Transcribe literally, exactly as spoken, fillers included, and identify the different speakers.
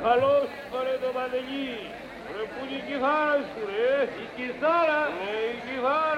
Speaker 1: Καλώς παρέ το Παντελή. Ρε που είναι η κιθάρα σου ρε.
Speaker 2: Η κιθάρα.
Speaker 1: Ε, η κιθάρα.